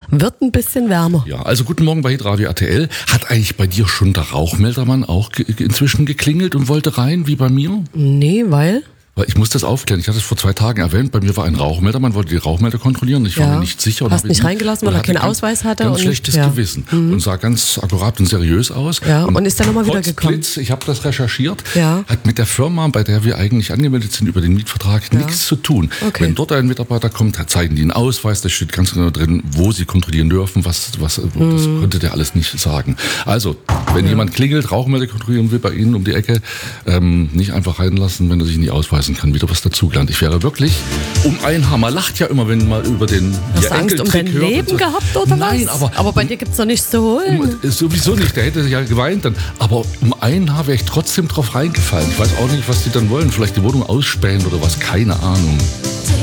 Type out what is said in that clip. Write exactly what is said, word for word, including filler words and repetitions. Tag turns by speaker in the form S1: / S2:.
S1: Wird ein bisschen wärmer.
S2: Ja, also guten Morgen bei Hitradio R T L. Hat eigentlich bei dir schon der Rauchmeldermann auch ge- inzwischen geklingelt und wollte rein, wie bei mir?
S1: Nee, weil?
S2: Weil ich muss das aufklären. Ich hatte es vor zwei Tagen erwähnt. Bei mir war ein Rauchmelder. Man wollte die Rauchmelder kontrollieren. Ich war
S1: Ja.
S2: mir nicht sicher. Und
S1: Hast
S2: hab
S1: nicht
S2: ihn-
S1: reingelassen, weil
S2: und
S1: er keinen
S2: ganz-
S1: Ausweis hatte
S2: Ganz
S1: und-
S2: schlechtes
S1: ja.
S2: Gewissen. Und sah ganz akkurat und seriös aus.
S1: Ja, und ist dann nochmal wieder
S2: trotz
S1: gekommen.
S2: Blitz, ich habe das recherchiert,
S1: Ja.
S2: hat mit der Firma, bei der wir eigentlich angemeldet sind, über den Mietvertrag nichts zu tun.
S1: Okay.
S2: Wenn dort ein Mitarbeiter kommt, zeigen die einen Ausweis, da steht ganz genau drin, wo sie kontrollieren dürfen, was, was, das
S1: Mhm.
S2: konnte der alles nicht sagen. Also, wenn jemand klingelt, Rauchmelder kontrollieren will bei Ihnen um die Ecke, ähm, nicht einfach reinlassen, wenn er sich nicht ausweisen kann. Wieder was dazugelernt. Ich wäre wirklich um einen Hammer. Lacht ja immer, wenn mal über den
S1: Hast
S2: ja,
S1: du Angst um
S2: Enkeltrick
S1: dein
S2: hört und
S1: Leben
S2: so.
S1: gehabt oder
S2: Nein,
S1: was?
S2: aber
S1: aber bei dir gibt's doch nichts zu holen.
S2: um, sowieso nicht, der hätte ja geweint dann. Aber um ein Haar wäre ich trotzdem drauf reingefallen. Ich weiß auch nicht, was die dann wollen. Vielleicht die Wohnung ausspähen oder was, keine Ahnung.